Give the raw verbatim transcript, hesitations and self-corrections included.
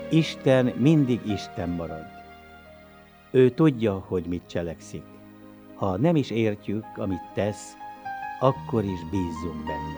Isten mindig Isten marad. Ő tudja, hogy mit cselekszik. Ha nem is értjük, amit tesz, akkor is bízzunk benne.